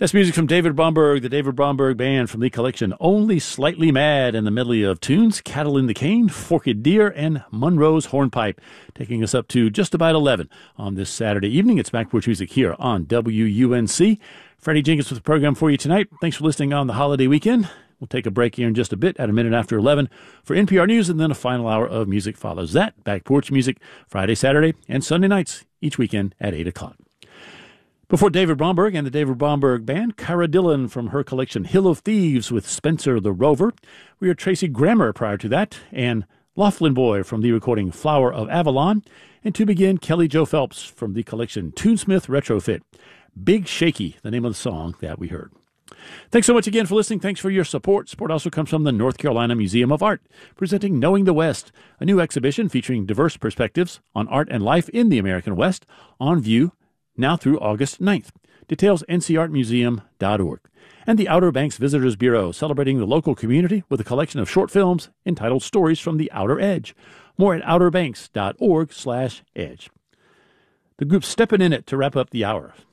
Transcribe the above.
That's music from David Bromberg, the David Bromberg Band, from the collection Only Slightly Mad, and the medley of tunes, Cattle in the Cane, Forked Deer, and Monroe's Hornpipe, taking us up to just about 11 on this Saturday evening. It's Back Porch Music here on WUNC. Freddie Jenkins with the program for you tonight. Thanks for listening on the holiday weekend. We'll take a break here in just a bit at a minute after 11 for NPR News, and then a final hour of music follows that. Back Porch Music Friday, Saturday, and Sunday nights each weekend at 8 o'clock. Before David Bromberg and the David Bromberg Band, Cara Dillon from her collection Hill of Thieves with Spencer the Rover. We heard Tracy Grammer prior to that, and Laughlin Boy from the recording Flower of Avalon. And to begin, Kelly Jo Phelps from the collection Toonsmith Retrofit. Big Shaky, the name of the song that we heard. Thanks so much again for listening. Thanks for your support. Support also comes from the North Carolina Museum of Art, presenting Knowing the West, a new exhibition featuring diverse perspectives on art and life in the American West, on view now through August 9th. Details ncartmuseum.org. And the Outer Banks Visitors Bureau, celebrating the local community with a collection of short films entitled Stories from the Outer Edge. More at outerbanks.org/edge. The group Steppin' In It to wrap up the hour.